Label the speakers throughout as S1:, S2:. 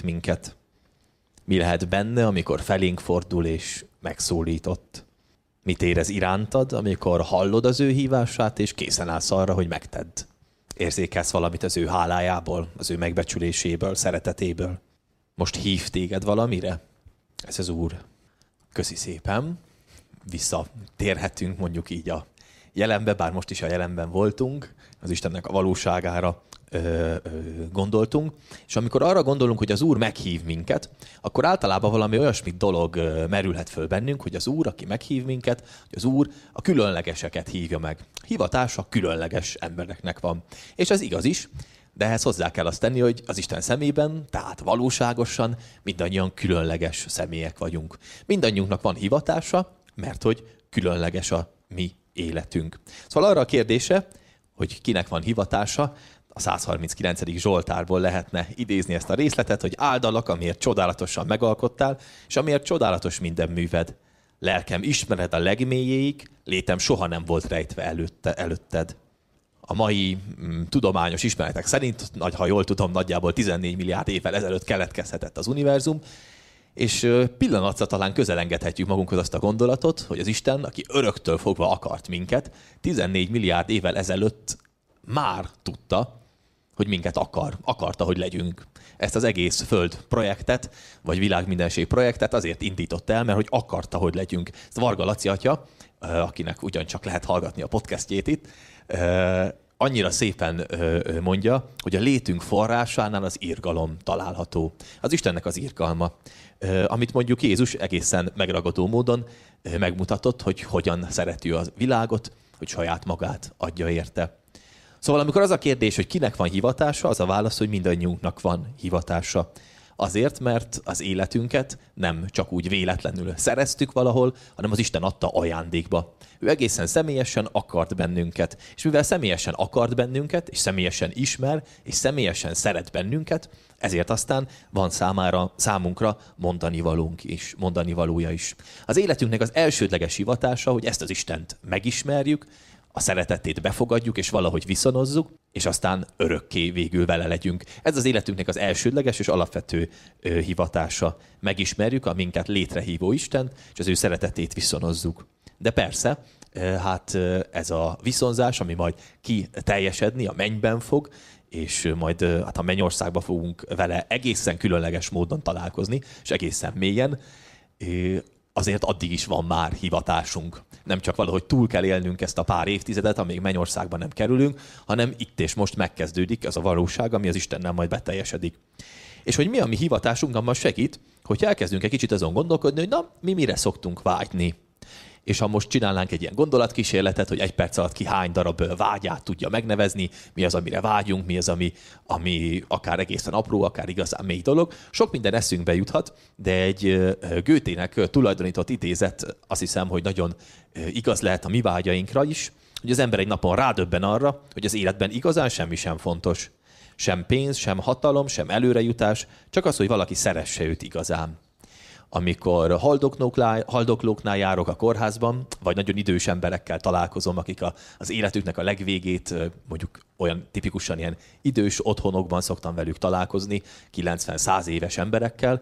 S1: minket. Mi lehet benne, amikor felénk fordul és megszólított? Mit érez irántad, amikor hallod az ő hívását, és készen állsz arra, hogy megtedd? Érzékelsz valamit az ő hálájából, az ő megbecsüléséből, szeretetéből? Most hív téged valamire? Ez az Úr. Köszi szépen. Visszatérhetünk mondjuk így a jelenbe, bár most is a jelenben voltunk, az Istennek a valóságára gondoltunk, és amikor arra gondolunk, hogy az Úr meghív minket, akkor általában valami olyasmi dolog merülhet föl bennünk, hogy az Úr, aki meghív minket, hogy az Úr a különlegeseket hívja meg. Hivatása különleges embereknek van. És ez igaz is, de ehhez hozzá kell azt tenni, hogy az Isten szemében, tehát valóságosan mindannyian különleges személyek vagyunk. Mindannyiunknak van hivatása, mert hogy különleges a mi életünk. Szóval arra a kérdése, hogy kinek van hivatása, a 139. Zsoltárból lehetne idézni ezt a részletet, hogy áldalak, amiért csodálatosan megalkottál, és amiért csodálatos minden műved. Lelkem ismered a legmélyéig, létem soha nem volt rejtve előtted. A mai tudományos ismeretek szerint, ha jól tudom, nagyjából 14 milliárd évvel ezelőtt keletkezhetett az univerzum, és pillanatra talán közelengedhetjük magunkhoz azt a gondolatot, hogy az Isten, aki öröktől fogva akart minket, 14 milliárd évvel ezelőtt már tudta, hogy minket akarta, hogy legyünk. Ezt az egész Föld projektet, vagy világmindenség projektet azért indított el, mert hogy akarta, hogy legyünk. Ezt Varga Laci atya, akinek ugyancsak lehet hallgatni a podcastjét itt, annyira szépen mondja, hogy a létünk forrásánál az irgalom található. Az Istennek az irgalma, amit mondjuk Jézus egészen megragadó módon megmutatott, hogy hogyan szereti a világot, hogy saját magát adja érte. Szóval amikor az a kérdés, hogy kinek van hivatása, az a válasz, hogy mindannyiunknak van hivatása. Azért, mert az életünket nem csak úgy véletlenül szereztük valahol, hanem az Isten adta ajándékba. Ő egészen személyesen akart bennünket. És mivel személyesen akart bennünket, és személyesen ismer, és személyesen szeret bennünket, ezért aztán van számunkra mondani valója is. Az életünknek az elsődleges hivatása, hogy ezt az Istent megismerjük, a szeretetét befogadjuk, és valahogy viszonozzuk, és aztán örökké végül vele legyünk. Ez az életünknek az elsődleges és alapvető hivatása. Megismerjük a minket létrehívó Istent, és az ő szeretetét viszonozzuk. De persze, hát ez a viszonzás, ami majd kiteljesedni, a mennyben fog, és majd hát a mennyországban fogunk vele egészen különleges módon találkozni, és egészen mélyen, azért addig is van már hivatásunk. Nem csak valahogy túl kell élnünk ezt a pár évtizedet, amíg mennyországban nem kerülünk, hanem itt és most megkezdődik az a valóság, ami az Istennel majd beteljesedik. És hogy mi a mi hivatásunk, abban segít, hogy elkezdünk egy kicsit azon gondolkodni, hogy na, mi mire szoktunk vágyni. És ha most csinálnánk egy ilyen gondolatkísérletet, hogy egy perc alatt ki hány darab vágyát tudja megnevezni, mi az, amire vágyunk, mi az, ami akár egészen apró, akár igazán mély dolog. Sok minden eszünkbe juthat, de egy Goethének tulajdonított idézet azt hiszem, hogy nagyon igaz lehet a mi vágyainkra is, hogy az ember egy napon rádöbben arra, hogy az életben igazán semmi sem fontos. Sem pénz, sem hatalom, sem előrejutás, csak az, hogy valaki szeresse őt igazán. Amikor haldoklóknál járok a kórházban, vagy nagyon idős emberekkel találkozom, akik az életüknek a legvégét, mondjuk olyan tipikusan ilyen idős otthonokban szoktam velük találkozni, 90-100 éves emberekkel,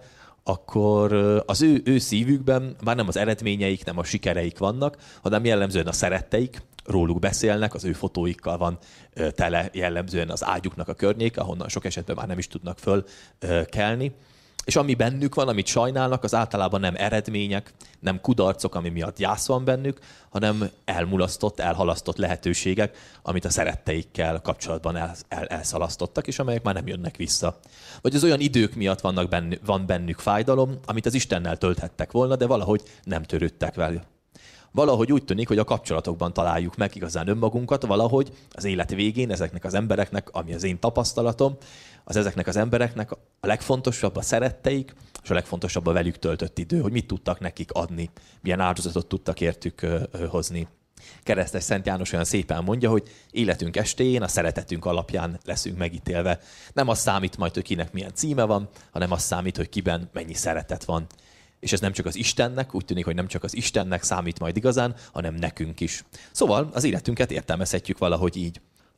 S1: akkor az ő szívükben már nem az eredményeik, nem a sikereik vannak, hanem jellemzően a szeretteik, róluk beszélnek, az ő fotóikkal van tele jellemzően az ágyuknak a környék, ahonnan sok esetben már nem is tudnak fölkelni. És ami bennük van, amit sajnálnak, az általában nem eredmények, nem kudarcok, ami miatt gyász van bennük, hanem elhalasztott lehetőségek, amit a szeretteikkel kapcsolatban elszalasztottak, és amelyek már nem jönnek vissza. Vagy az olyan idők miatt van bennük fájdalom, amit az Istennel tölthettek volna, de valahogy nem törődtek vele. Valahogy úgy tűnik, hogy a kapcsolatokban találjuk meg igazán önmagunkat, valahogy az élet végén ezeknek az embereknek, ami az én tapasztalatom, az ezeknek az embereknek a legfontosabb a szeretteik, és a legfontosabb a velük töltött idő, hogy mit tudtak nekik adni, milyen áldozatot tudtak értük hozni. Keresztes Szent János olyan szépen mondja, hogy életünk estéjén a szeretetünk alapján leszünk megítélve. Nem az számít majd, hogy kinek milyen címe van, hanem az számít, hogy kiben mennyi szeretet van. És ez nem csak az Istennek, úgy tűnik, hogy nem csak az Istennek számít majd igazán, hanem nekünk is. Szóval az életünket értelmezhetjük valahogy így.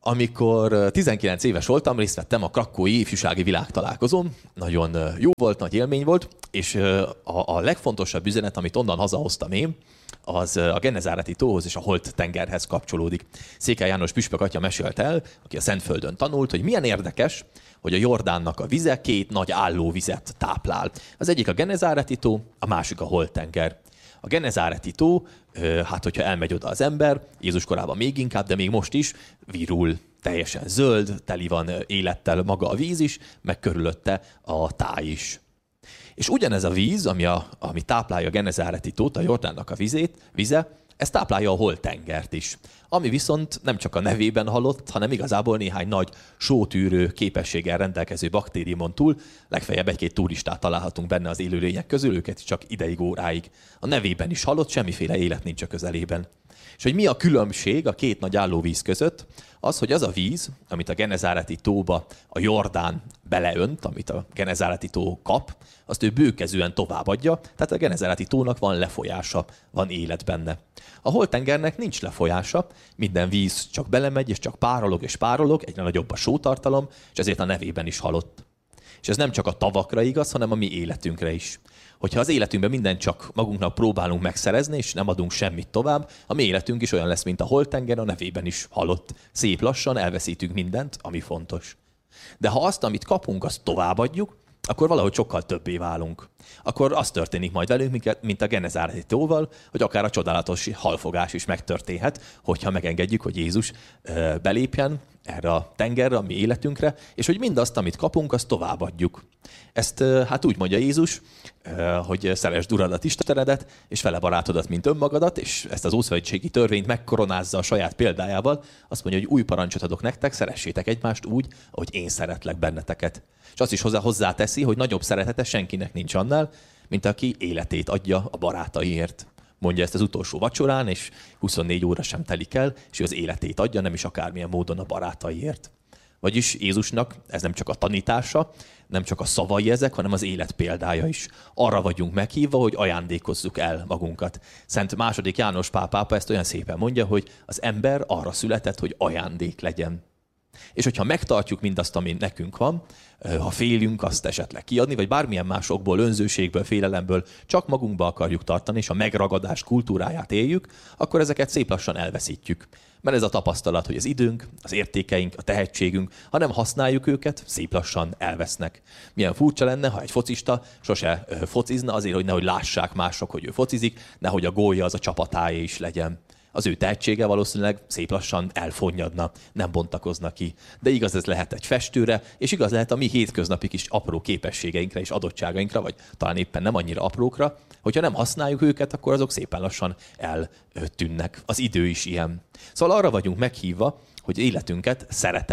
S1: Amikor 19 éves voltam, részt vettem a krakói ifjúsági világtalálkozón. Nagyon jó volt, nagy élmény volt, és a legfontosabb üzenet, amit onnan hazahoztam én, az a Genezáreti tóhoz és a Holt-tengerhez kapcsolódik. Székely János püspök atya mesélt el, aki a Szentföldön tanult, hogy milyen érdekes, hogy a Jordánnak a vize két nagy állóvizet táplál. Az egyik a Genezáreti tó, a másik a Holt-tenger. A Genezáreti tó, hát hogyha elmegy oda az ember, Jézus korában még inkább, de még most is virul, teljesen zöld, teli van élettel maga a víz is, meg körülötte a táj is. És ugyanez a víz, ami táplálja a Genezáreti tót, a Jordánnak a vize, ez táplálja a Holt-tengert is. Ami viszont nem csak a nevében halott, hanem igazából néhány nagy sótűrő képességgel rendelkező baktériumon túl, legfeljebb egy-két turistát találhatunk benne az élőlények közül, őket csak ideig, óráig. A nevében is halott, semmiféle élet nincs a közelében. És hogy mi a különbség a két nagy állóvíz között? Az, hogy az a víz, amit a Genezáreti tóba a Jordán beleönt, amit a Genezáreti tó kap, azt ő bőkezően továbbadja, tehát a Genezáreti tónak van lefolyása, van élet benne. A Holt-tengernek nincs lefolyása, minden víz csak belemegy, és csak párolog, egyre nagyobb a sótartalom, és ezért a nevében is halott. És ez nem csak a tavakra igaz, hanem a mi életünkre is. Hogyha az életünkben mindent csak magunknak próbálunk megszerezni, és nem adunk semmit tovább, a mi életünk is olyan lesz, mint a Holt-tenger, a nevében is halott. Szép lassan elveszítünk mindent, ami fontos. De ha azt, amit kapunk, azt továbbadjuk, akkor valahogy sokkal többé válunk. Akkor az történik majd velünk, mint a Genezáreti tóval, hogy akár a csodálatos halfogás is megtörténhet, hogyha megengedjük, hogy Jézus belépjen erre a tengerre, a mi életünkre, és hogy mindazt, amit kapunk, azt továbbadjuk. Ezt hát úgy mondja Jézus, hogy szeresd Uradat, Istenedet, és vele barátodat, mint önmagadat, és ezt az ószövetségi törvényt megkoronázza a saját példájával. Azt mondja, hogy új parancsot adok nektek, szeressétek egymást úgy, ahogy én szeretlek benneteket. És azt is hozzáteszi, hogy nagyobb szeretete senkinek nincs annál, mint aki életét adja a barátaiért. Mondja ezt az utolsó vacsorán, és 24 óra sem telik el, és ő az életét adja, nem is akármilyen módon a barátaiért. Vagyis Jézusnak ez nem csak a tanítása, nem csak a szavai ezek, hanem az élet példája is. Arra vagyunk meghívva, hogy ajándékozzuk el magunkat. Szent II. János Pál pápa ezt olyan szépen mondja, hogy az ember arra született, hogy ajándék legyen. És hogyha megtartjuk mindazt, ami nekünk van, ha félünk azt esetleg kiadni, vagy bármilyen másokból, önzőségből, félelemből csak magunkba akarjuk tartani, és a megragadás kultúráját éljük, akkor ezeket szép lassan elveszítjük. Mert ez a tapasztalat, hogy az időnk, az értékeink, a tehetségünk, ha nem használjuk őket, szép lassan elvesznek. Milyen furcsa lenne, ha egy focista sose focizna azért, hogy nehogy lássák mások, hogy ő focizik, nehogy a gólja az a csapatáé is legyen. Az ő tehetsége valószínűleg szép lassan elfonnyadna, nem bontakozna ki. De igaz ez lehet egy festőre, és igaz lehet a mi hétköznapi kis apró képességeinkre és adottságainkra, vagy talán éppen nem annyira aprókra. Hogyha nem használjuk őket, akkor azok szépen lassan eltűnnek. Az idő is ilyen. Szóval arra vagyunk meghívva, hogy életünket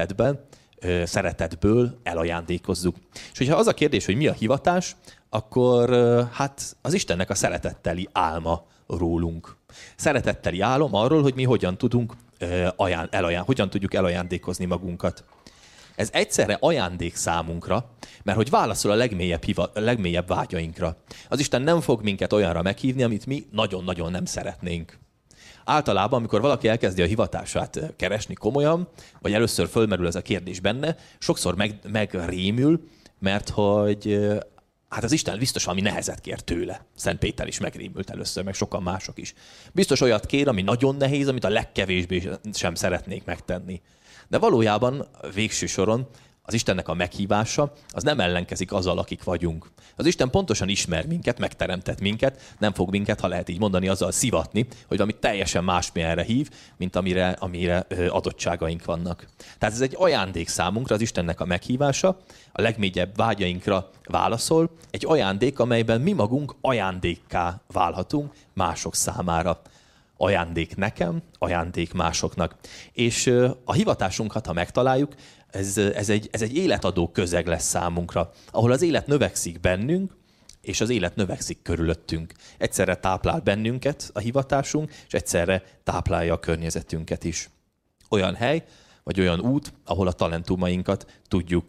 S1: szeretetből elajándékozzuk. És hogyha az a kérdés, hogy mi a hivatás, akkor hát az Istennek a szeretetteli álma rólunk. Szeretetteli álom arról, hogy mi hogyan tudunk hogyan tudjuk elajándékozni magunkat. Ez egyszerre ajándék számunkra, mert hogy válaszol a legmélyebb vágyainkra. Az Isten nem fog minket olyanra meghívni, amit mi nagyon-nagyon nem szeretnénk. Általában, amikor valaki elkezdi a hivatását keresni komolyan, vagy először fölmerül ez a kérdés benne, sokszor megrémül, mert hogy hát az Isten biztos valami nehezet kér tőle. Szent Péter is megrémült először, meg sokan mások is. Biztos olyat kér, ami nagyon nehéz, amit a legkevésbé sem szeretnék megtenni. De valójában végső soron az Istennek a meghívása az nem ellenkezik azzal, akik vagyunk. Az Isten pontosan ismer minket, megteremtett minket, nem fog minket, ha lehet így mondani, azzal szivatni, hogy valami teljesen másmilyenre hív, mint amire adottságaink vannak. Tehát ez egy ajándék számunkra, az Istennek a meghívása, a legmélyebb vágyainkra válaszol, egy ajándék, amelyben mi magunk ajándékká válhatunk mások számára. Ajándék nekem, ajándék másoknak. És a hivatásunkat, ha megtaláljuk, ez egy életadó közeg lesz számunkra, ahol az élet növekszik bennünk, és az élet növekszik körülöttünk. Egyszerre táplál bennünket a hivatásunk, és egyszerre táplálja a környezetünket is. Olyan hely, vagy olyan út, ahol a talentumainkat tudjuk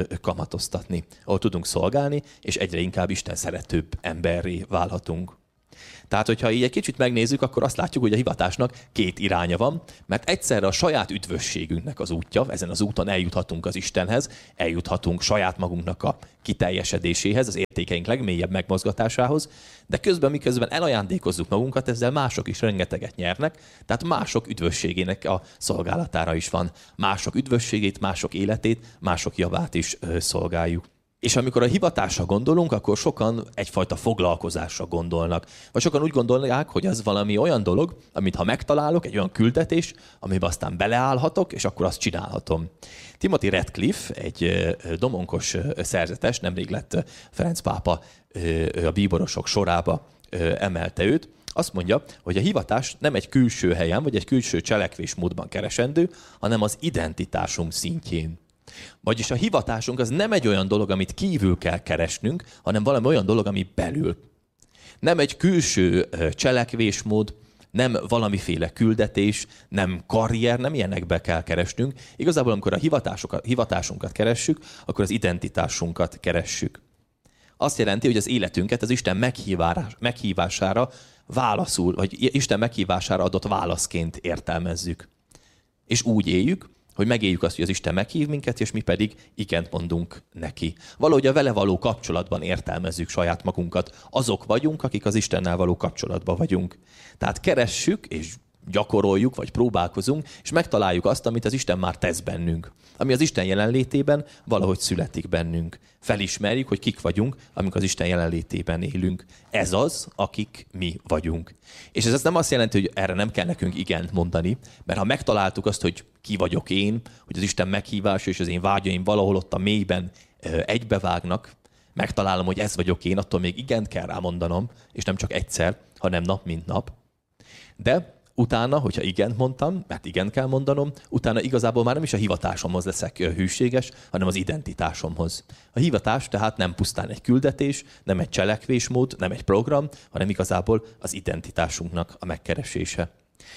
S1: kamatoztatni, ahol tudunk szolgálni, és egyre inkább Isten szeretőbb emberré válhatunk. Tehát, hogyha így egy kicsit megnézzük, akkor azt látjuk, hogy a hivatásnak két iránya van, mert egyszerre a saját üdvösségünknek az útja, ezen az úton eljuthatunk az Istenhez, eljuthatunk saját magunknak a kiteljesedéséhez, az értékeink legmélyebb megmozgatásához, de miközben elajándékozzuk magunkat, ezzel mások is rengeteget nyernek, tehát mások üdvösségének a szolgálatára is van. Mások üdvösségét, mások életét, mások javát is szolgáljuk. És amikor a hivatásra gondolunk, akkor sokan egyfajta foglalkozásra gondolnak. Vagy sokan úgy gondolják, hogy ez valami olyan dolog, amit ha megtalálok, egy olyan küldetés, amiben aztán beleállhatok, és akkor azt csinálhatom. Timothy Radcliffe, egy domonkos szerzetes, nemrég lett Ferenc pápa a bíborosok sorába emelte őt, azt mondja, hogy a hivatás nem egy külső helyen, vagy egy külső cselekvésmódban keresendő, hanem az identitásunk szintjén. Vagyis a hivatásunk az nem egy olyan dolog, amit kívül kell keresnünk, hanem valami olyan dolog, ami belül. Nem egy külső cselekvésmód, nem valamiféle küldetés, nem karrier, nem ilyenekbe kell keresnünk. Igazából, amikor a hivatásunkat keressük, akkor az identitásunkat keressük. Azt jelenti, hogy az életünket az Isten meghívására válaszul, vagy Isten meghívására adott válaszként értelmezzük. És úgy éljük, hogy megéljük azt, hogy az Isten meghív minket, és mi pedig igent mondunk neki. Valahogy a vele való kapcsolatban értelmezzük saját magunkat. Azok vagyunk, akik az Istennel való kapcsolatban vagyunk. Tehát keressük, és gyakoroljuk, vagy próbálkozunk, és megtaláljuk azt, amit az Isten már tesz bennünk. Ami az Isten jelenlétében valahogy születik bennünk. Felismerjük, hogy kik vagyunk, amikor az Isten jelenlétében élünk. Ez az, akik mi vagyunk. És ez nem azt jelenti, hogy erre nem kell nekünk igent mondani, mert ha megtaláltuk azt, hogy ki vagyok én, hogy az Isten meghívása és az én vágyaim valahol ott a mélyben egybevágnak, megtalálom, hogy ez vagyok én, attól még igent kell rá mondanom, és nem csak egyszer, hanem nap mint nap. De utána, hogyha igent mondtam, mert igent kell mondanom, utána igazából már nem is a hivatásomhoz leszek hűséges, hanem az identitásomhoz. A hivatás tehát nem pusztán egy küldetés, nem egy cselekvésmód, nem egy program, hanem igazából az identitásunknak a megkeresése.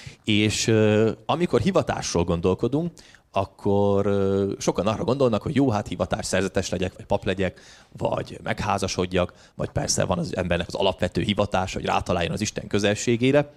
S1: És amikor hivatásról gondolkodunk, akkor sokan arra gondolnak, hogy jó, hát hivatás szerzetes legyek, vagy pap legyek, vagy megházasodjak, vagy persze van az embernek az alapvető hivatás, hogy rátaláljon az Isten közelségére.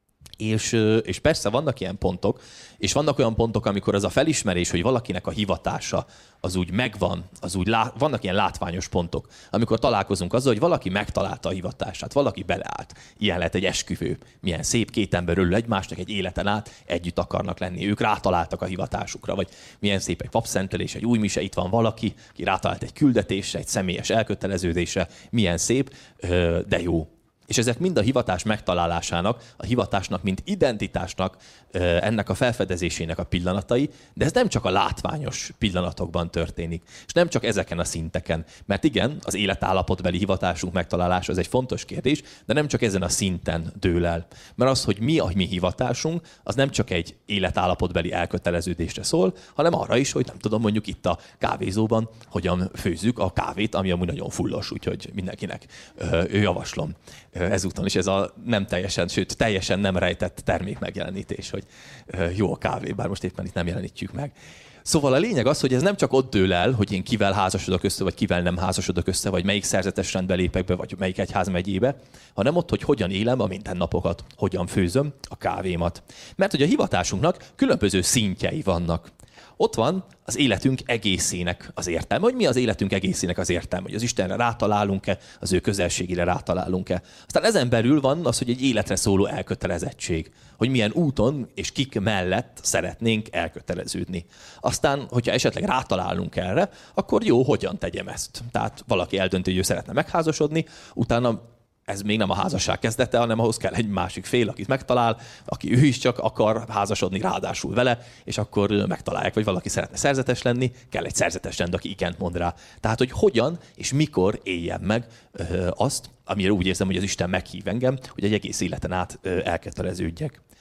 S1: És persze vannak ilyen pontok, és vannak olyan pontok, amikor az a felismerés, hogy valakinek a hivatása az úgy megvan, vannak ilyen látványos pontok, amikor találkozunk azzal, hogy valaki megtalálta a hivatását, valaki beleállt. Ilyen lehet egy esküvő. Milyen szép, két ember örül egymásnak egy életen át, együtt akarnak lenni. Ők rátaláltak a hivatásukra, vagy milyen szép egy papszentelés, egy új mise, itt van valaki, ki rátalált egy küldetésre, egy személyes elköteleződésre. Milyen szép, de jó. És ezek mind a hivatás megtalálásának, a hivatásnak, mint identitásnak, ennek a felfedezésének a pillanatai, de ez nem csak a látványos pillanatokban történik, és nem csak ezeken a szinteken. Mert igen, az életállapotbeli hivatásunk megtalálása az egy fontos kérdés, de nem csak ezen a szinten dől el. Mert az, hogy mi a mi hivatásunk, az nem csak egy életállapotbeli elköteleződésre szól, hanem arra is, hogy nem tudom, mondjuk itt a kávézóban hogyan főzzük a kávét, ami amúgy nagyon fullos, úgyhogy mindenkinek javaslom. Ezúton is ez a nem teljesen, sőt teljesen nem rejtett termék megjelenítés, hogy jó a kávé, bár most éppen itt nem jelenítjük meg. Szóval a lényeg az, hogy ez nem csak ott dől el, hogy én kivel házasodok össze, vagy kivel nem házasodok össze, vagy melyik szerzetes rendbe lépek be, vagy melyik egyházmegyébe, hanem ott, hogy hogyan élem a mindennapokat, hogyan főzöm a kávémat. Mert hogy a hivatásunknak különböző szintjei vannak. Ott van az életünk egészének az értelme. Hogy mi az életünk egészének az értelme? Hogy az Istenre rátalálunk-e, az ő közelségére rátalálunk-e. Aztán ezen belül van az, hogy egy életre szóló elkötelezettség. Hogy milyen úton és kik mellett szeretnénk elköteleződni. Aztán, hogyha esetleg rátalálunk erre, akkor jó, hogyan tegyem ezt? Tehát valaki eldönti, hogy ő szeretne megházasodni, utána ez még nem a házasság kezdete, hanem ahhoz kell egy másik fél, akit megtalál, aki ő is csak akar házasodni ráadásul vele, és akkor megtalálják, vagy valaki szeretne szerzetes lenni, kell egy szerzetes rend, aki igent mond rá. Tehát, hogy hogyan és mikor éljem meg azt, amire úgy érzem, hogy az Isten meghív engem, hogy egy egész életen át elköteleződjek.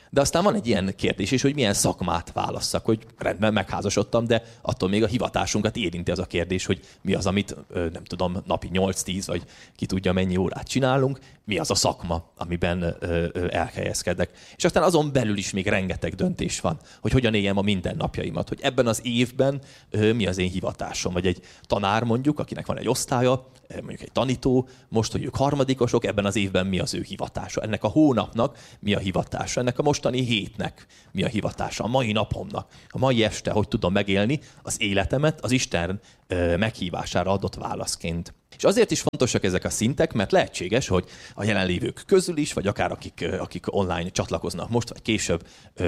S1: De aztán van egy ilyen kérdés is, hogy milyen szakmát válasszak, hogy rendben megházasodtam, de attól még a hivatásunkat érinti az a kérdés, hogy mi az, amit nem tudom, napi 8-10, vagy ki tudja mennyi órát csinálunk, mi az a szakma, amiben elhelyezkedek. És aztán azon belül is még rengeteg döntés van, hogy hogyan éljem a mindennapjaimat, hogy ebben az évben mi az én hivatásom, vagy egy tanár mondjuk, akinek van egy osztálya, mondjuk egy tanító, most, hogy ők harmadikosok, ebben az évben mi az ő hivatása, ennek a hónapnak mi a hivatása, ennek a mostani hétnek mi a hivatása, a mai napomnak, a mai este, hogy tudom megélni az életemet az Isten meghívására adott válaszként. És azért is fontosak ezek a szintek, mert lehetséges, hogy a jelenlévők közül is, vagy akár akik online csatlakoznak most, vagy később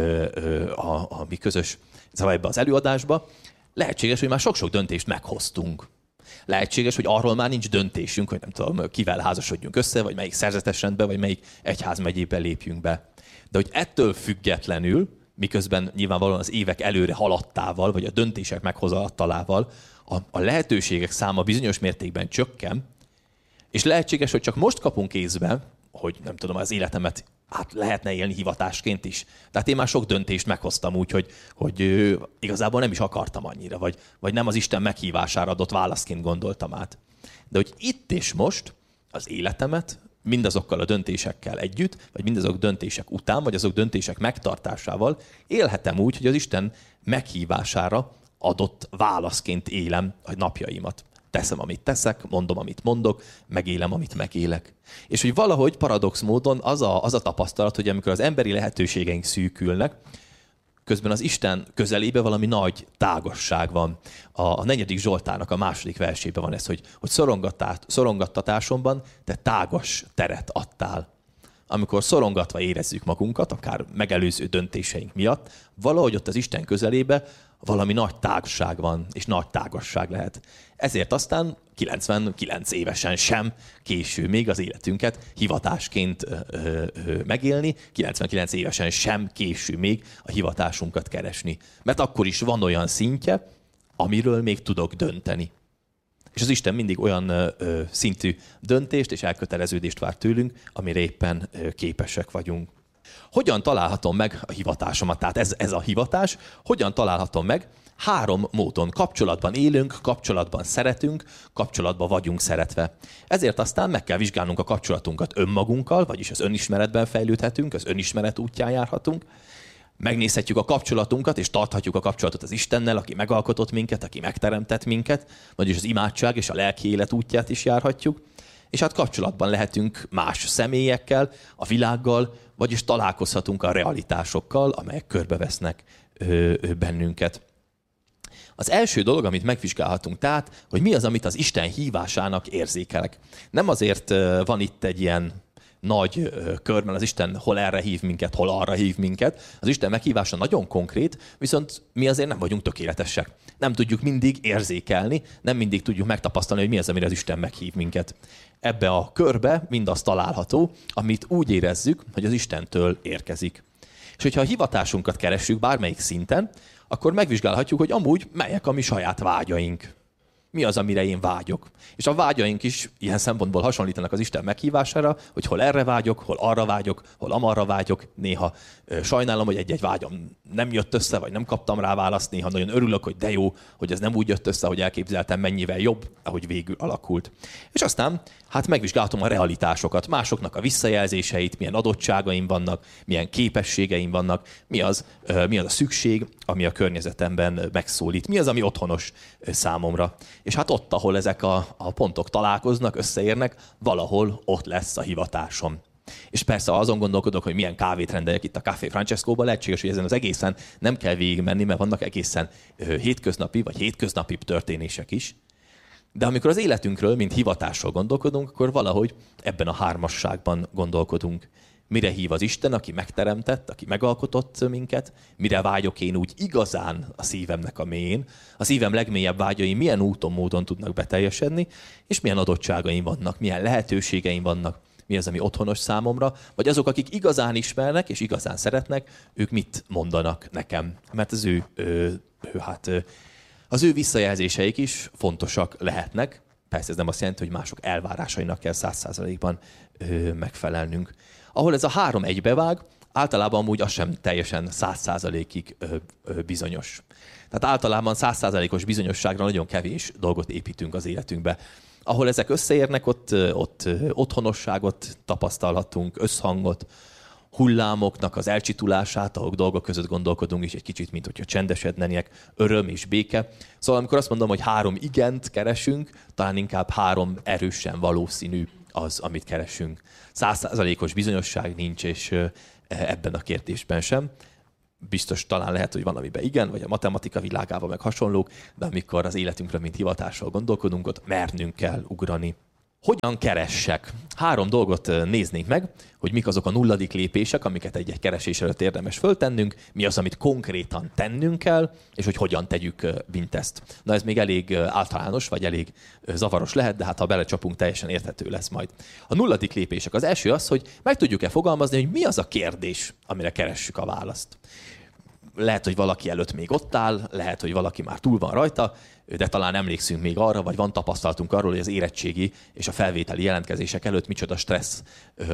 S1: a mi közös ebbe az előadásba, lehetséges, hogy már sok-sok döntést meghoztunk. Lehetséges, hogy arról már nincs döntésünk, hogy nem tudom, kivel házasodjunk össze, vagy melyik szerzetesrendbe, vagy melyik egyházmegyébe lépjünk be. De hogy ettől függetlenül, miközben nyilvánvalóan az évek előre haladtával, vagy a döntések meghozatalával a lehetőségek száma bizonyos mértékben csökken, és lehetséges, hogy csak most kapunk észbe, hogy nem tudom, az életemet lehetne élni hivatásként is. Tehát én már sok döntést meghoztam úgy, hogy igazából nem is akartam annyira, vagy nem az Isten meghívására adott válaszként gondoltam át. De hogy itt és most az életemet mindazokkal a döntésekkel együtt, vagy mindazok döntések után, vagy azok döntések megtartásával élhetem úgy, hogy az Isten meghívására adott válaszként élem a napjaimat. Teszem, amit teszek, mondom, amit mondok, megélem, amit megélek. És hogy valahogy paradox módon az a tapasztalat, hogy amikor az emberi lehetőségeink szűkülnek, közben az Isten közelébe valami nagy tágasság van. A 4. Zsoltárnak a 2. versében van ez, hogy szorongattatásomban te tágas teret adtál. Amikor szorongatva érezzük magunkat, akár megelőző döntéseink miatt, valahogy ott az Isten közelébe valami nagy tágság van, és nagy tágasság lehet. Ezért aztán 99 évesen sem késő még az életünket hivatásként megélni, 99 évesen sem késő még a hivatásunkat keresni. Mert akkor is van olyan szintje, amiről még tudok dönteni. És az Isten mindig olyan szintű döntést és elköteleződést vár tőlünk, amire éppen képesek vagyunk. Hogyan találhatom meg a hivatásomat? Tehát ez a hivatás, hogyan találhatom meg? 3 módon. Kapcsolatban élünk, kapcsolatban szeretünk, kapcsolatban vagyunk szeretve. Ezért aztán meg kell vizsgálnunk a kapcsolatunkat önmagunkkal, vagyis az önismeretben fejlődhetünk, az önismeret útján járhatunk. Megnézhetjük a kapcsolatunkat, és tarthatjuk a kapcsolatot az Istennel, aki megalkotott minket, aki megteremtett minket, vagyis az imádság és a lelki élet útját is járhatjuk. És hát kapcsolatban lehetünk más személyekkel, a világgal, vagyis találkozhatunk a realitásokkal, amelyek körbevesznek bennünket. Az első dolog, amit megvizsgálhatunk tehát, hogy mi az, amit az Isten hívásának érzékelek. Nem azért van itt egy ilyen nagy kör, mert az Isten hol erre hív minket, hol arra hív minket. Az Isten meghívása nagyon konkrét, viszont mi azért nem vagyunk tökéletesek. Nem tudjuk mindig érzékelni, nem mindig tudjuk megtapasztalni, hogy mi az, amire az Isten meghív minket. Ebbe a körbe mindaz található, amit úgy érezzük, hogy az Istentől érkezik. És hogyha a hivatásunkat keressük bármelyik szinten, akkor megvizsgálhatjuk, hogy amúgy melyek a mi saját vágyaink. Mi az, amire én vágyok. És a vágyaink is ilyen szempontból hasonlítanak az Isten meghívására, hogy hol erre vágyok, hol arra vágyok, hol amarra vágyok. Néha sajnálom, hogy egy-egy vágyam nem jött össze, vagy nem kaptam rá választ. Néha nagyon örülök, hogy de jó, hogy ez nem úgy jött össze, hogy elképzeltem, mennyivel jobb, ahogy végül alakult. És aztán hát megvizsgáltam a realitásokat, másoknak a visszajelzéseit, milyen adottságaim vannak, milyen képességeim vannak, mi az a szükség, ami a környezetemben megszólít, mi az, ami otthonos számomra. És hát ott, ahol ezek a pontok találkoznak, összeérnek, valahol ott lesz a hivatásom. És persze azon gondolkodok, hogy milyen kávét rendeljek itt a Café Francescóba, lehetséges, hogy ezen az egészen nem kell végigmenni, mert vannak egészen hétköznapi vagy hétköznapi történések is. De amikor az életünkről, mint hivatásról gondolkodunk, akkor valahogy ebben a hármasságban gondolkodunk. Mire hív az Isten, aki megteremtett, aki megalkotott minket, mire vágyok én úgy igazán a szívemnek a mélyén, a szívem legmélyebb vágyai milyen úton, módon tudnak beteljesedni, és milyen adottságaim vannak, milyen lehetőségeim vannak, mi az, ami otthonos számomra, vagy azok, akik igazán ismernek és igazán szeretnek, ők mit mondanak nekem. Mert az ő visszajelzéseik is fontosak lehetnek. Persze ez nem azt jelenti, hogy mások elvárásainak kell 100%-ban megfelelnünk. Ahol ez a 3 egybevág, általában amúgy az sem teljesen 100%-ig bizonyos. Tehát általában 100%-os bizonyosságra nagyon kevés dolgot építünk az életünkbe. Ahol ezek összeérnek, ott otthonosságot tapasztalhatunk, összhangot, hullámoknak az elcsitulását, ahol dolgok között gondolkodunk is egy kicsit, mint hogyha csendesednének, öröm és béke. Szóval amikor azt mondom, hogy 3 igent keresünk, talán inkább 3 erősen valószínű az, amit keresünk. 100%-os bizonyosság nincs, és ebben a kérdésben sem. Biztos talán lehet, hogy van, amiben igen, vagy a matematika világában meg hasonlók, de amikor az életünkről, mint hivatásról gondolkodunk, ott mernünk kell ugrani. Hogyan keressek? 3 dolgot néznénk meg, hogy mik azok a 0. lépések, amiket egy keresés előtt érdemes föltennünk, mi az, amit konkrétan tennünk kell, és hogy hogyan tegyük mindezt. Na ez még elég általános, vagy elég zavaros lehet, de hát ha belecsapunk, teljesen érthető lesz majd. A 0. lépések. Az első az, hogy meg tudjuk-e fogalmazni, hogy mi az a kérdés, amire keressük a választ. Lehet, hogy valaki előtt még ott áll, lehet, hogy valaki már túl van rajta, de talán emlékszünk még arra, vagy van tapasztalatunk arról, hogy az érettségi és a felvételi jelentkezések előtt micsoda stressz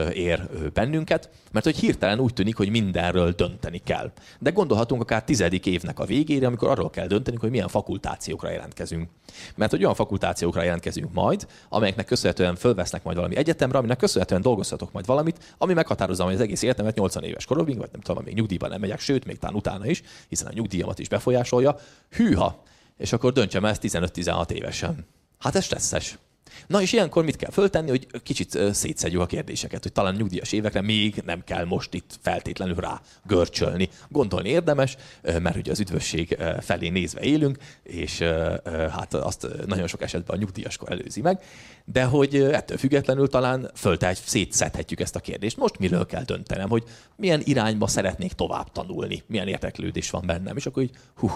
S1: ér bennünket, mert hogy hirtelen úgy tűnik, hogy mindenről dönteni kell. De gondolhatunk akár 10. évnek a végére, amikor arról kell döntenünk, hogy milyen fakultációkra jelentkezünk. Mert hogy olyan fakultációkra jelentkezünk majd, amelyeknek köszönhetően fölvesznek majd valami egyetemre, aminek köszönhetően dolgozhatok majd valamit, ami meghatározza majd az egész életemet 80 éves koromig, vagy nem tudom, még nyugdíjban nem megyek, sőt, még talán utána is, hiszen a nyugdíjamat is befolyásolja. Hűha! És akkor döntsem ezt 15-16 évesen. Hát ez stresszes. Na és ilyenkor mit kell föltenni, hogy kicsit szétszedjük a kérdéseket, hogy talán nyugdíjas évekre még nem kell most itt feltétlenül rá görcsölni. Gondolni érdemes, mert ugye az üdvösség felé nézve élünk, és hát azt nagyon sok esetben a nyugdíjaskor előzi meg, de hogy ettől függetlenül talán szétszedhetjük ezt a kérdést. Most miről kell döntenem, hogy milyen irányba szeretnék tovább tanulni, milyen érdeklődés van bennem, és akkor így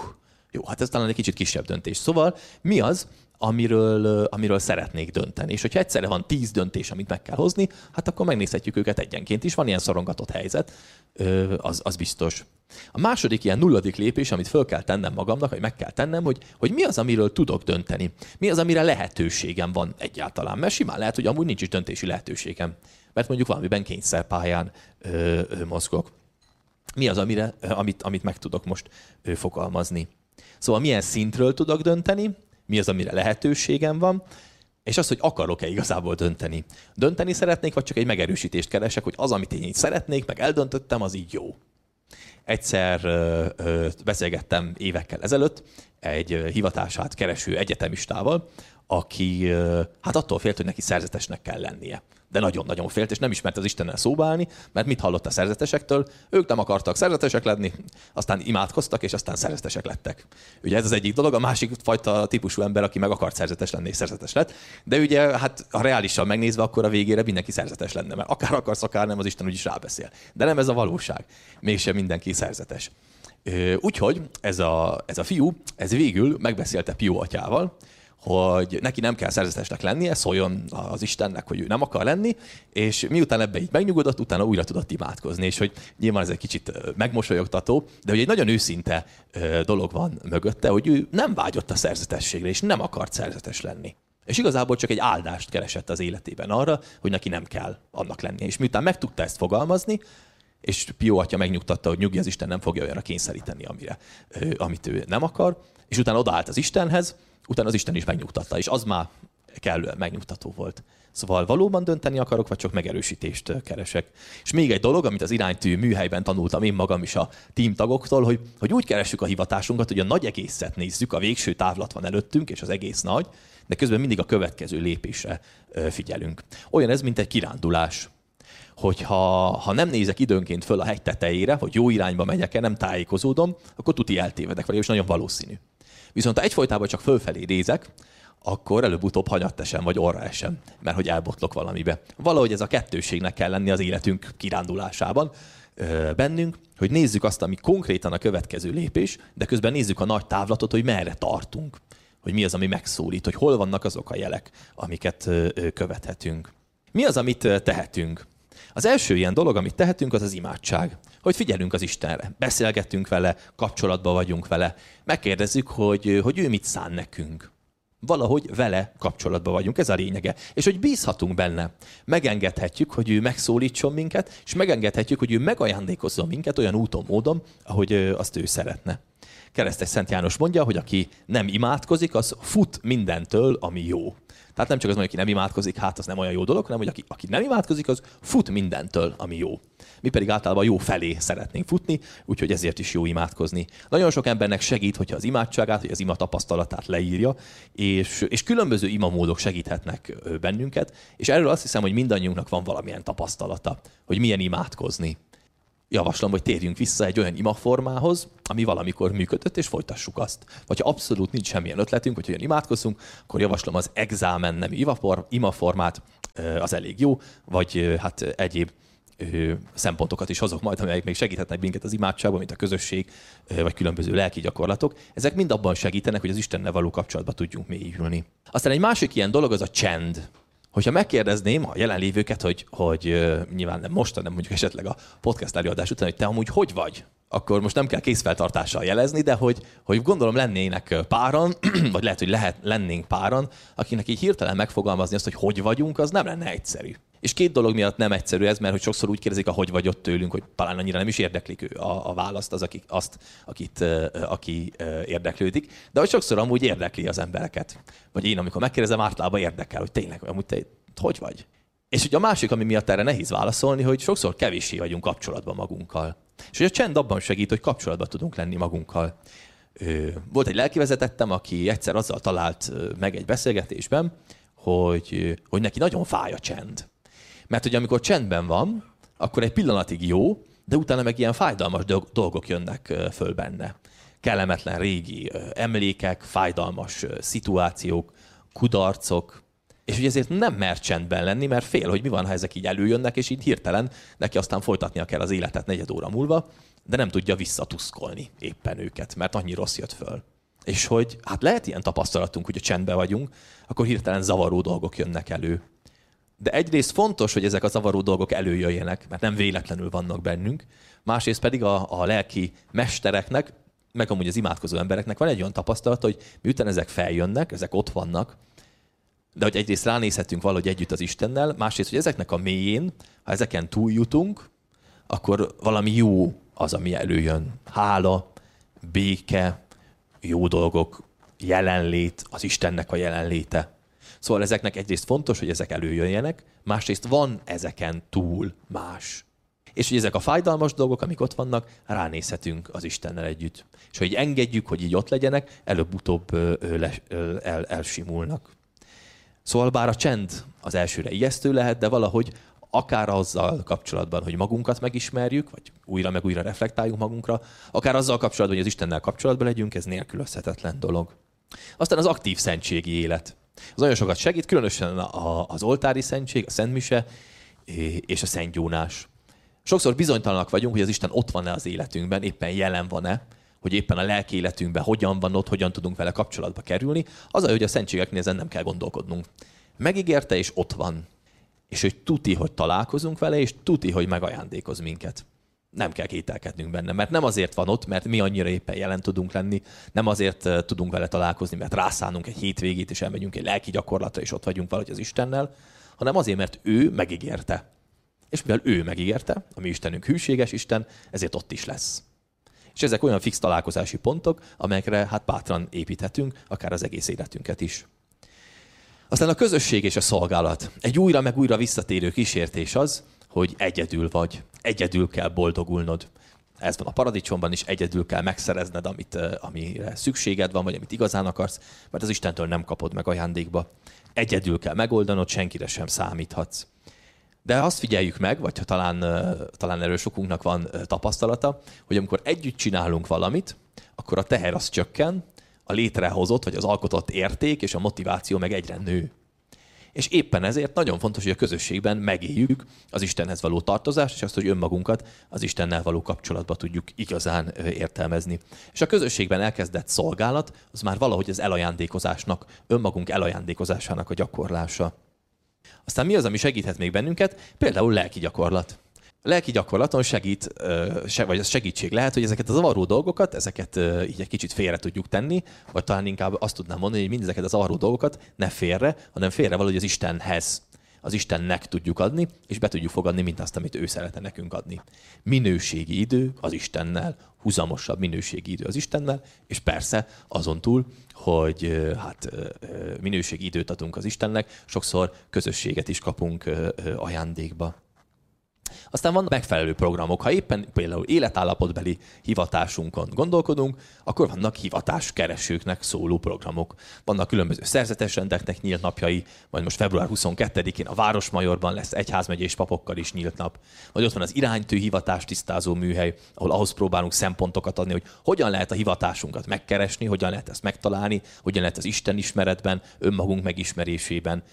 S1: jó, hát ez talán egy kicsit kisebb döntés. Szóval mi az, amiről szeretnék dönteni? És hogyha egyszerre van 10 döntés, amit meg kell hozni, hát akkor megnézhetjük őket egyenként is. Van ilyen szorongatott helyzet, az biztos. A második ilyen 0. lépés, amit föl kell tennem magamnak, vagy meg kell tennem, hogy mi az, amiről tudok dönteni? Mi az, amire lehetőségem van egyáltalán? Mert simán lehet, hogy amúgy nincs is döntési lehetőségem. Mert mondjuk valamiben kényszerpályán mozgok. Mi az, amit meg tudok most fogalmazni? Szóval milyen szintről tudok dönteni, mi az, amire lehetőségem van, és az, hogy akarok-e igazából dönteni. Dönteni szeretnék, vagy csak egy megerősítést keresek, hogy az, amit én így szeretnék, meg eldöntöttem, az így jó. Egyszer beszélgettem évekkel ezelőtt egy hivatását kereső egyetemistával, aki hát attól félt, hogy neki szerzetesnek kell lennie. De nagyon-nagyon félt, és nem ismert az Istennel szóba állni, mert mit hallott a szerzetesektől? Ők nem akartak szerzetesek lenni, aztán imádkoztak, és aztán szerzetesek lettek. Ugye ez az egyik dolog, a másik fajta típusú ember, aki meg akart szerzetes lenni, és szerzetes lett. De ugye, hát ha reálisan megnézve, akkor a végére mindenki szerzetes lenne, mert akár akarsz, akár nem, az Isten úgyis rábeszél. De nem ez a valóság. Mégsem mindenki szerzetes. Úgyhogy ez a fiú, ez végül megbeszélte Pió atyával, hogy neki nem kell szerzetesnek lennie, szóljon az Istennek, hogy ő nem akar lenni, és miután ebbe így megnyugodott, utána újra tudott imádkozni, és hogy nyilván ez egy kicsit megmosolyogtató, de hogy egy nagyon őszinte dolog van mögötte, hogy ő nem vágyott a szerzetességre, és nem akart szerzetes lenni. És igazából csak egy áldást keresett az életében arra, hogy neki nem kell annak lennie. És miután meg tudta ezt fogalmazni, és Pió atya megnyugtatta, hogy nyugi, az Isten nem fogja olyanra kényszeríteni, amit ő nem akar, és utána odaállt az Istenhez, utána az Isten is megnyugtatta, és az már kellően megnyugtató volt. Szóval valóban dönteni akarok, vagy csak megerősítést keresek. És még egy dolog, amit az iránytű műhelyben tanultam én magam is a teamtagoktól, hogy úgy keressük a hivatásunkat, hogy a nagy egészet nézzük, a végső távlat van előttünk, és az egész nagy, de közben mindig a következő lépésre figyelünk. Olyan ez, mint egy kirándulás. Hogyha nem nézek időnként föl a hegy tetejére, hogy jó irányba megyek-e, nem tájékozódom, akkor tuti eltévedek vele, és nagyon valószínű. Viszont ha egyfolytában csak fölfelé nézek, akkor előbb-utóbb hanyat esem, vagy orra esem, mert hogy elbotlok valamibe. Valahogy ez a kettőségnek kell lenni az életünk kirándulásában bennünk, hogy nézzük azt, ami konkrétan a következő lépés, de közben nézzük a nagy távlatot, hogy merre tartunk, hogy mi az, ami megszólít, hogy hol vannak azok a jelek, amiket követhetünk. Mi az, amit tehetünk? Az első ilyen dolog, amit tehetünk, az az imádság. Hogy figyelünk az Istenre, beszélgetünk vele, kapcsolatban vagyunk vele, megkérdezzük, hogy ő mit szán nekünk. valahogy vele kapcsolatban vagyunk, ez a lényege. És hogy bízhatunk benne. Megengedhetjük, hogy ő megszólítson minket, és megengedhetjük, hogy ő megajándékozzon minket olyan úton, módon, ahogy azt ő szeretne. Keresztes Szent János mondja, hogy aki nem imádkozik, az fut mindentől, ami jó. Tehát nem csak az, hogy aki nem imádkozik, hát az nem olyan jó dolog, hanem hogy aki nem imádkozik, az fut mindentől, ami jó. Mi pedig általában jó felé szeretnénk futni, úgyhogy ezért is jó imádkozni. Nagyon sok embernek segít, hogyha az imádságát, vagy az ima tapasztalatát leírja, és különböző imamódok segíthetnek bennünket, és erről azt hiszem, hogy mindannyiunknak van valamilyen tapasztalata, hogy milyen imádkozni. Javaslom, hogy térjünk vissza egy olyan imaformához, ami valamikor működött, és folytassuk azt. Vagy ha abszolút nincs semmilyen ötletünk, hogy olyan imádkozzunk, akkor javaslom az exámen nemű imaformát, az elég jó, vagy hát egyéb szempontokat is hozok majd, amelyek még segíthetnek minket az imádságban, mint a közösség, vagy különböző lelki gyakorlatok. Ezek mind abban segítenek, hogy az Istennel való kapcsolatba tudjunk mélyülni. Aztán egy másik ilyen dolog az a csend. Hogyha megkérdezném a jelenlévőket, hogy nyilván nem most, hanem mondjuk esetleg a podcast előadás után, hogy te amúgy hogy vagy, akkor most nem kell készfeltartással jelezni, de hogy gondolom lennének páran, vagy lehet, hogy lennénk páran, akinek így hirtelen megfogalmazni azt, hogy vagyunk, az nem lenne egyszerű. És két dolog miatt nem egyszerű ez, mert hogy sokszor úgy kérdezik, hogy vagy ott tőlünk, hogy talán annyira nem is érdeklik ő a választ, aki érdeklődik, de hogy sokszor amúgy érdekli az embereket. Vagy én, amikor megkérdezem, általában érdekel, hogy tényleg, amúgy te hogy vagy? És ugye a másik, ami miatt erre nehéz válaszolni, hogy sokszor kevéssé vagyunk kapcsolatban magunkkal. És hogy a csend abban segít, hogy kapcsolatban tudunk lenni magunkkal. Volt egy lelkivezetettem, aki egyszer azzal talált meg egy beszélgetésben, hogy neki nagyon fáj a csend. Mert hogy amikor csendben van, akkor egy pillanatig jó, de utána meg ilyen fájdalmas dolgok jönnek föl benne. Kellemetlen régi emlékek, fájdalmas szituációk, kudarcok, és ugye ezért nem mer csendben lenni, mert fél, hogy mi van, ha ezek így előjönnek, és így hirtelen neki aztán folytatnia kell az életet 4 óra múlva, de nem tudja visszatuszkolni éppen őket, mert annyi rossz jött föl. És hogy hát lehet ilyen tapasztalatunk, hogy a csendben vagyunk, akkor hirtelen zavaró dolgok jönnek elő. De egyrészt fontos, hogy ezek a zavaró dolgok előjöjjenek, mert nem véletlenül vannak bennünk. Másrészt pedig a lelki mestereknek, meg amúgy az imádkozó embereknek van egy olyan tapasztalata, hogy miután ezek feljönnek, ezek ott vannak, de hogy egyrészt ránézhetünk valahogy együtt az Istennel, másrészt, hogy ezeknek a mélyén, ha ezeken túljutunk, akkor valami jó az, ami előjön. Hála, béke, jó dolgok, jelenlét, az Istennek a jelenléte. Szóval ezeknek egyrészt fontos, hogy ezek előjöjjenek, másrészt van ezeken túl más. És hogy ezek a fájdalmas dolgok, amik ott vannak, ránézhetünk az Istennel együtt. És hogy engedjük, hogy így ott legyenek, előbb-utóbb elsimulnak. Szóval bár a csend az elsőre ijesztő lehet, de valahogy akár azzal kapcsolatban, hogy magunkat megismerjük, vagy újra meg újra reflektáljunk magunkra, akár azzal kapcsolatban, hogy az Istennel kapcsolatban legyünk, ez nélkülözhetetlen dolog. Aztán az aktív szentségi élet. Az nagyon sokat segít, különösen az oltári szentség, a szentmise és a szentgyónás. Sokszor bizonytalanak vagyunk, hogy az Isten ott van-e az életünkben, éppen jelen van-e, hogy éppen a lelki életünkben hogyan van ott, hogyan tudunk vele kapcsolatba kerülni. Az, hogy a szentségeknél ezen nem kell gondolkodnunk. Megígérte, és ott van. És hogy tuti, hogy találkozunk vele, és tuti, hogy megajándékoz minket. Nem kell kételkednünk benne, mert nem azért van ott, mert mi annyira éppen jelen tudunk lenni, nem azért tudunk vele találkozni, mert rászánunk egy hétvégét, és elmegyünk egy lelki gyakorlatra, és ott vagyunk valahogy az Istennel, hanem azért, mert ő megígérte. És mivel ő megígérte, a mi Istenünk hűséges Isten, ezért ott is lesz. És ezek olyan fix találkozási pontok, amelyekre hát bátran építhetünk, akár az egész életünket is. Aztán a közösség és a szolgálat. Egy újra meg újra visszatérő kísértés az, hogy egyedül vagy. Egyedül kell boldogulnod. Ez van a paradicsomban is, egyedül kell megszerezned, amire szükséged van, vagy amit igazán akarsz, mert az Istentől nem kapod meg ajándékba. Egyedül kell megoldanod, senkire sem számíthatsz. De azt figyeljük meg, vagy ha talán erről sokunknak van tapasztalata, hogy amikor együtt csinálunk valamit, akkor a teher az csökken, a létrehozott, vagy az alkotott érték és a motiváció meg egyre nő. És éppen ezért nagyon fontos, hogy a közösségben megéljük az Istenhez való tartozást, és azt, hogy önmagunkat az Istennel való kapcsolatba tudjuk igazán értelmezni. És a közösségben elkezdett szolgálat, az már valahogy az elajándékozásnak, önmagunk elajándékozásának a gyakorlása. Aztán mi az, ami segíthet még bennünket? Például lelki gyakorlat. Lelki gyakorlaton vagy az segítség lehet, hogy ezeket a zavaró dolgokat, ezeket így egy kicsit félre tudjuk tenni, vagy talán inkább azt tudnám mondani, hogy mindezeket a zavaró dolgokat ne félre, hanem félre valahogy az Istenhez, az Istennek tudjuk adni, és be tudjuk fogadni mindazt, amit ő szeretne nekünk adni. Minőségi idő az Istennel, húzamosabb minőségi idő az Istennel, és persze azon túl, hogy minőségi időt adunk az Istennek, sokszor közösséget is kapunk ajándékba. Aztán vannak megfelelő programok. Ha éppen például életállapotbeli hivatásunkon gondolkodunk, akkor vannak hivatáskeresőknek szóló programok. Vannak különböző szerzetes rendeknek nyílt napjai, majd most február 22-én a Városmajorban lesz egyházmegyés papokkal is nyílt nap. Vagy ott van az iránytű hivatás tisztázó műhely, ahol ahhoz próbálunk szempontokat adni, hogy hogyan lehet a hivatásunkat megkeresni, hogyan lehet ezt megtalálni, hogyan lehet az Isten ismeretben, önmagunk megismerésében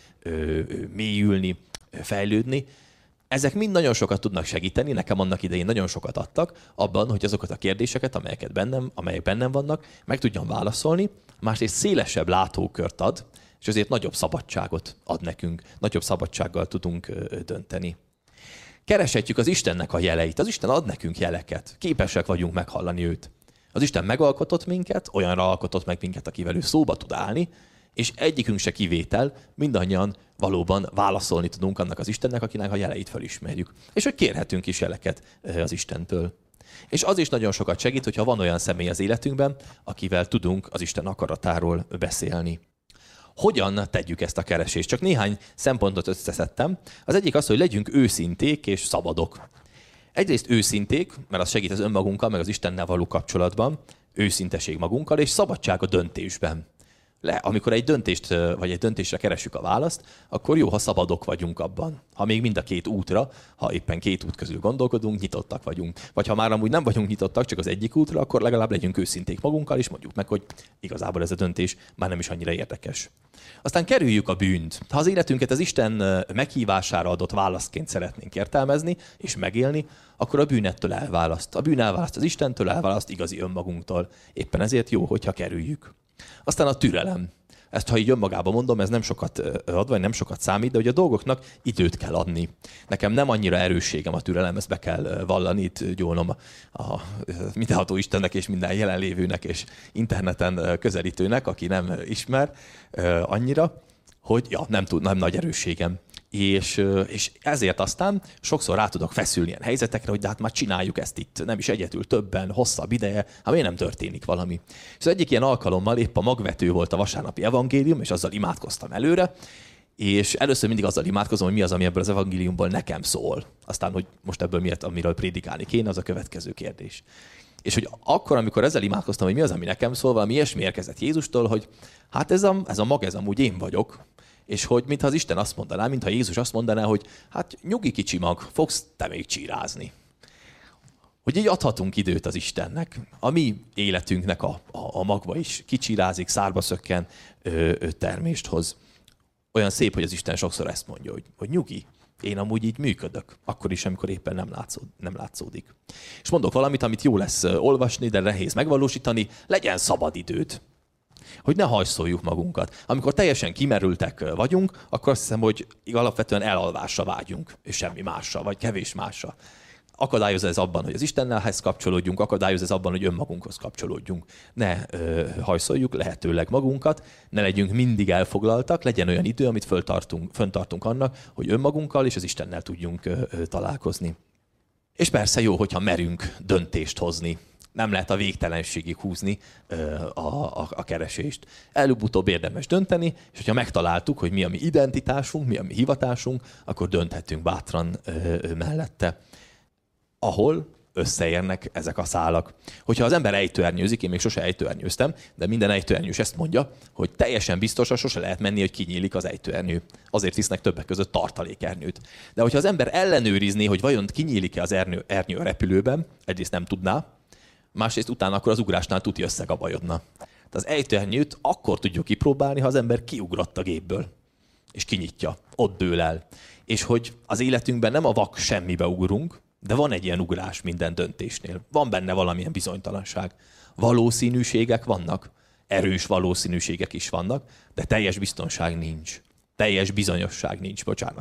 S1: mélyülni, fejlődni. Ezek mind nagyon sokat tudnak segíteni, nekem annak idején nagyon sokat adtak abban, hogy azokat a kérdéseket, amelyek bennem vannak, meg tudjam válaszolni, másrészt szélesebb látókört ad, és azért nagyobb szabadságot ad nekünk, nagyobb szabadsággal tudunk dönteni. Kereshetjük az Istennek a jeleit. Az Isten ad nekünk jeleket. Képesek vagyunk meghallani őt. Az Isten megalkotott minket, olyanra alkotott meg minket, akivel ő szóba tud állni, és egyikünk se kivétel, mindannyian valóban válaszolni tudunk annak az Istennek, akinek a jeleit felismerjük. És hogy kérhetünk is jeleket az Istentől. És az is nagyon sokat segít, hogyha van olyan személy az életünkben, akivel tudunk az Isten akaratáról beszélni. Hogyan tegyük ezt a keresést? Csak néhány szempontot összeszedtem. Az egyik az, hogy legyünk őszinték és szabadok. Egyrészt őszinték, mert az segít az önmagunkkal, meg az Istennel való kapcsolatban, őszinteség magunkkal, és szabadság a döntésben. Amikor egy döntést, vagy egy döntésre keressük a választ, akkor jó, ha szabadok vagyunk abban. Ha még mind a két útra, ha éppen két út közül gondolkodunk, nyitottak vagyunk. Vagy ha már amúgy nem vagyunk nyitottak, csak az egyik útra, akkor legalább legyünk őszinték magunkkal, és mondjuk meg, hogy igazából ez a döntés már nem is annyira érdekes. Aztán kerüljük a bűnt. Ha az életünket az Isten meghívására adott válaszként szeretnénk értelmezni és megélni, akkor a bűn ettől elválaszt. A bűn elválaszt az Istentől, elválaszt igazi önmagunktól. Éppen ezért jó, hogyha kerüljük. Aztán a türelem. Ezt, ha így önmagában mondom, ez nem sokat ad, vagy nem sokat számít, de hogy a dolgoknak időt kell adni. Nekem nem annyira erősségem a türelem, ezt be kell vallani, itt gyónom a mindenható Istennek és minden jelenlévőnek és interneten közelítőnek, aki nem ismer annyira, hogy nem nagy erősségem. És ezért aztán sokszor rá tudok feszülni ilyen helyzetekre, hogy de hát már csináljuk ezt itt, nem is egyedül, többen, hosszabb ideje, hát miért nem történik valami. És az egyik ilyen alkalommal épp a magvető volt a vasárnapi evangélium, és azzal imádkoztam előre, és először mindig azzal imádkozom, hogy mi az, ami ebből az evangéliumból nekem szól. Aztán, hogy most ebből miért, amiről prédikálni kéne, az a következő kérdés. És hogy akkor, amikor ezzel imádkoztam, hogy mi az, ami nekem szól, valami ilyesmi érkezett Jézustól, hogy hát ez a mag, ez amúgy én vagyok, és hogy mintha az Isten azt mondaná, mintha Jézus azt mondaná, hogy hát nyugi kicsi mag, fogsz te még csírázni. Hogy így adhatunk időt az Istennek. A mi életünknek a magva is kicsírázik, szárba szökken, termést hoz. Olyan szép, hogy az Isten sokszor ezt mondja, hogy nyugi, én amúgy így működök, akkor is, amikor éppen nem látszódik. És mondok valamit, amit jó lesz olvasni, de nehéz megvalósítani, legyen szabad időd. Hogy ne hajszoljuk magunkat. Amikor teljesen kimerültek vagyunk, akkor azt hiszem, hogy alapvetően elalvásra vágyunk, és semmi másra, vagy kevés másra. Akadályoz ez abban, hogy az Istennelhez kapcsolódjunk, akadályoz ez abban, hogy önmagunkhoz kapcsolódjunk. Ne hajszoljuk lehetőleg magunkat, ne legyünk mindig elfoglaltak, legyen olyan idő, amit föntartunk annak, hogy önmagunkkal és az Istennel tudjunk találkozni. És persze jó, hogyha merünk döntést hozni. Nem lehet a végtelenségig húzni a keresést. Előbb-utóbb érdemes dönteni, és hogyha megtaláltuk, hogy mi a mi identitásunk, mi a mi hivatásunk, akkor dönthetünk bátran mellette. Ahol összeérnek ezek a szálak. Hogyha az ember ejtőernyőzik, én még sose ejtőernyőztem, de minden ejtőernyős ezt mondja, hogy teljesen biztosan sose lehet menni, hogy kinyílik az ejtőernyő. Azért visznek többek között tartalékernyőt. De hogyha az ember ellenőrizné, hogy vajon kinyílik-e az ernyő a repülőben, egyrészt nem tudná, másrészt utána akkor az ugrásnál tuti összegabajodna. Tehát az ejtőernyőt akkor tudjuk kipróbálni, ha az ember kiugrott a gépből, és kinyitja, ott dől el. És hogy az életünkben nem a vak semmibe ugrunk, de van egy ilyen ugrás minden döntésnél. Van benne valamilyen bizonytalanság. Valószínűségek vannak, erős valószínűségek is vannak, de teljes biztonság nincs. Teljes bizonyosság nincs, bocsánat.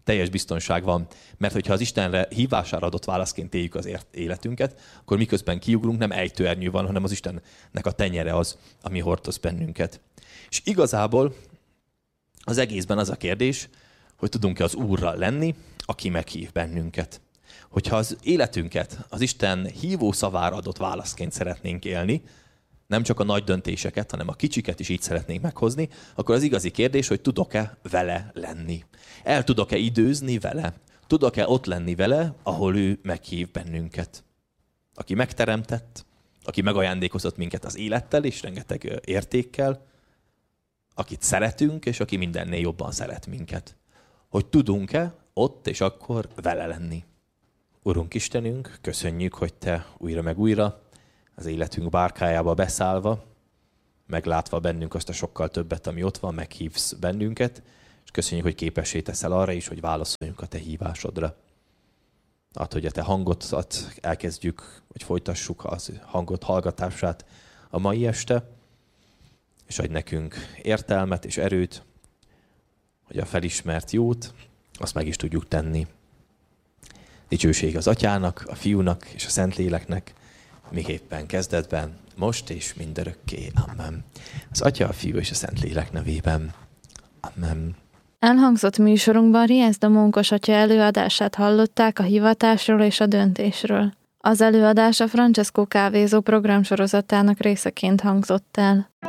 S1: teljes biztonság van, mert hogyha az Istenre hívására adott válaszként éljük az életünket, akkor miközben kiugrunk, nem ejtőernyő van, hanem az Istennek a tenyere az, ami hordoz bennünket. És igazából az egészben az a kérdés, hogy tudunk-e az Úrral lenni, aki meghív bennünket. Hogyha az életünket az Isten hívó szavára adott válaszként szeretnénk élni, nem csak a nagy döntéseket, hanem a kicsiket is így szeretnénk meghozni, akkor az igazi kérdés, hogy tudok-e vele lenni. El tudok-e időzni vele? Tudok-e ott lenni vele, ahol ő meghív bennünket? Aki megteremtett, aki megajándékozott minket az élettel és rengeteg értékkel, akit szeretünk, és aki mindennél jobban szeret minket. Hogy tudunk-e ott és akkor vele lenni. Urunk Istenünk, köszönjük, hogy Te újra meg újra az életünk bárkájába beszállva, meglátva bennünk azt a sokkal többet, ami ott van, meghívsz bennünket, és köszönjük, hogy képessé teszel arra is, hogy válaszoljunk a Te hívásodra. Hogy a Te hangodat elkezdjük, vagy folytassuk az hangot hallgatását a mai este, és adj nekünk értelmet és erőt, hogy a felismert jót, azt meg is tudjuk tenni. Dicsőség az Atyának, a Fiúnak és a Szentléleknek, miképpen kezdetben, most és mindörökké. Amen. Az Atya, a Fiú és a Szentlélek nevében. Amen.
S2: Elhangzott műsorunkban Rieszda Mónkos atya előadását hallották a hivatásról és a döntésről. Az előadás a Francesco Kávézó programsorozatának részeként hangzott el.